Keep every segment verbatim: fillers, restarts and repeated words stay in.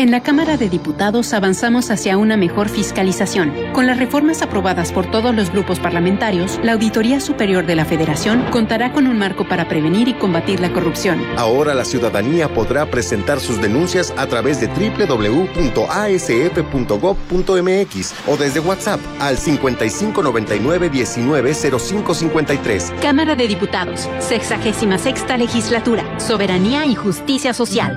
En la Cámara de Diputados avanzamos hacia una mejor fiscalización. Con las reformas aprobadas por todos los grupos parlamentarios, la Auditoría Superior de la Federación contará con un marco para prevenir y combatir la corrupción. Ahora la ciudadanía podrá presentar sus denuncias a través de doble u doble u doble u punto a s f punto gob punto m x o desde WhatsApp al cincuenta y cinco noventa y nueve diecinueve cero cinco cincuenta y tres. Cámara de Diputados, sexagésima sexta Legislatura, Soberanía y Justicia Social.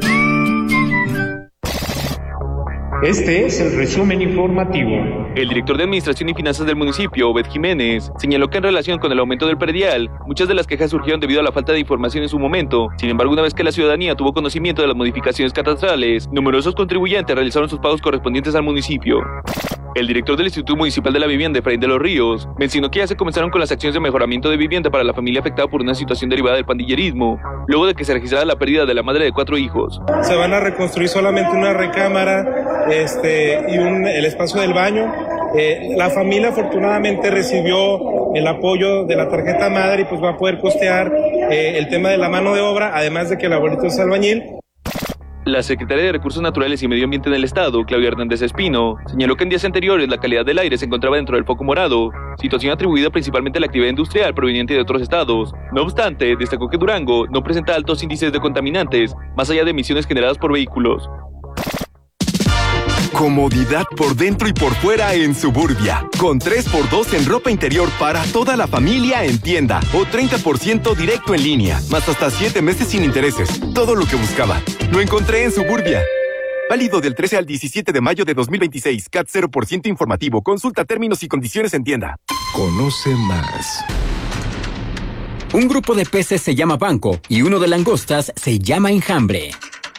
Este es el resumen informativo. El director de Administración y Finanzas del municipio, Obed Jiménez, señaló que en relación con el aumento del predial, muchas de las quejas surgieron debido a la falta de información en su momento. Sin embargo, una vez que la ciudadanía tuvo conocimiento de las modificaciones catastrales, numerosos contribuyentes realizaron sus pagos correspondientes al municipio. El director del Instituto Municipal de la Vivienda, Efraín de los Ríos, mencionó que ya se comenzaron con las acciones de mejoramiento de vivienda para la familia afectada por una situación derivada del pandillerismo, luego de que se registrara la pérdida de la madre de cuatro hijos. Se van a reconstruir solamente una recámara este, y un, el espacio del baño. Eh, la familia afortunadamente recibió el apoyo de la tarjeta madre y pues va a poder costear eh, el tema de la mano de obra, además de que el abuelito es albañil. La secretaria de Recursos Naturales y Medio Ambiente del Estado, Claudia Hernández Espino, señaló que en días anteriores la calidad del aire se encontraba dentro del foco morado, situación atribuida principalmente a la actividad industrial proveniente de otros estados. No obstante, destacó que Durango no presenta altos índices de contaminantes, más allá de emisiones generadas por vehículos. Comodidad por dentro y por fuera en Suburbia. Con tres por dos en ropa interior para toda la familia en tienda. O treinta por ciento directo en línea. Más hasta siete meses sin intereses. Todo lo que buscaba. Lo encontré en Suburbia. Válido del trece al diecisiete de mayo de dos mil veintiséis. C A T cero por ciento informativo. Consulta términos y condiciones en tienda. Conoce más. Un grupo de peces se llama banco y uno de langostas se llama enjambre.